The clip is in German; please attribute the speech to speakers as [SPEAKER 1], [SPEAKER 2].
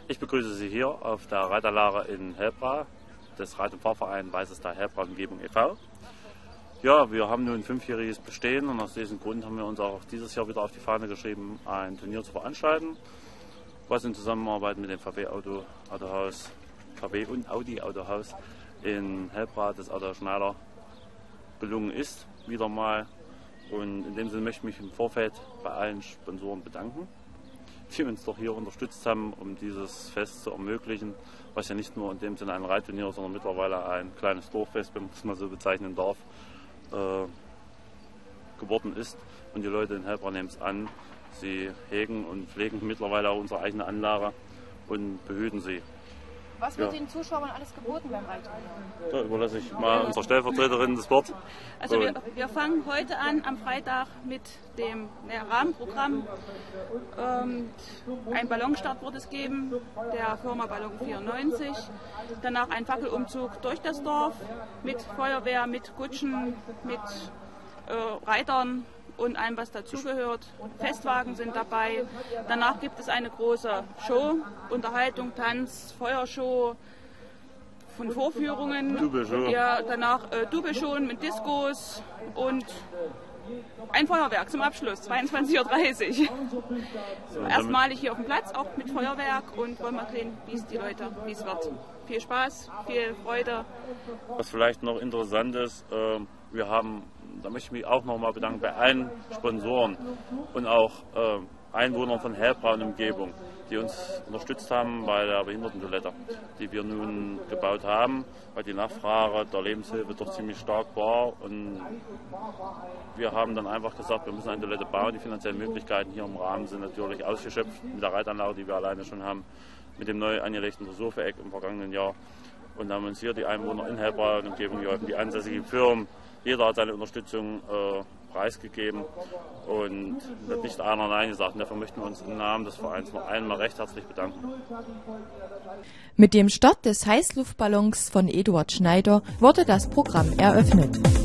[SPEAKER 1] Ich begrüße Sie hier auf der Reitanlage in Helbra, des Reit- und Fahrvereins Weißes Tal Helbra Umgebung e.V. Ja, wir haben nun ein 5-jähriges Bestehen und aus diesem Grund haben wir uns auch dieses Jahr wieder auf die Fahne geschrieben, ein Turnier zu veranstalten, was in Zusammenarbeit mit dem VW und Audi Autohaus in Helbra, das Auto Schneider, gelungen ist, wieder mal. Und in dem Sinne möchte ich mich im Vorfeld bei allen Sponsoren bedanken, die uns doch hier unterstützt haben, um dieses Fest zu ermöglichen, was ja nicht nur in dem Sinne ein Reitturnier, sondern mittlerweile ein kleines Dorffest, wenn man es mal so bezeichnen darf, geworden ist. Und die Leute in Helbra nehmen es an, sie hegen und pflegen mittlerweile auch unsere eigene Anlage und behüten sie.
[SPEAKER 2] Was wird den Zuschauern alles geboten beim Reitturnier?
[SPEAKER 1] Da überlasse ich mal unserer Stellvertreterin das Wort.
[SPEAKER 3] Also wir fangen heute an, am Freitag, mit dem Rahmenprogramm. Ein Ballonstart wird es geben, der Firma Ballon 94. Danach ein Fackelumzug durch das Dorf mit Feuerwehr, mit Kutschen, mit Reitern und allem, was dazugehört. Festwagen sind dabei. Danach gibt es eine große Show, Unterhaltung, Tanz, Feuershow, von Vorführungen.
[SPEAKER 1] Double-Show.
[SPEAKER 3] Ja, danach Double-Show mit Diskos und ein Feuerwerk zum Abschluss, 22:30 Uhr. Erstmalig hier auf dem Platz, auch mit Feuerwerk, und wollen mal sehen, wie es wird. Viel Spaß, viel Freude.
[SPEAKER 1] Was vielleicht noch interessant ist, wir haben, da möchte ich mich auch nochmal bedanken bei allen Sponsoren und auch Einwohnern von Helbra und Umgebung, die uns unterstützt haben bei der Behindertentoilette, die wir nun gebaut haben, weil die Nachfrage der Lebenshilfe doch ziemlich stark war. Und wir haben dann einfach gesagt, wir müssen eine Toilette bauen. Die finanziellen Möglichkeiten hier im Rahmen sind natürlich ausgeschöpft mit der Reitanlage, die wir alleine schon haben, mit dem neu angelegten Reserveeck im vergangenen Jahr. Und haben uns hier die Einwohner in Helbra und Umgebung geholfen, die ansässigen Firmen. Jeder hat seine Unterstützung preisgegeben und hat nicht einer Nein gesagt. Und dafür möchten wir uns im Namen des Vereins noch einmal recht herzlich bedanken.
[SPEAKER 4] Mit dem Start des Heißluftballons von Eduard Schneider wurde das Programm eröffnet.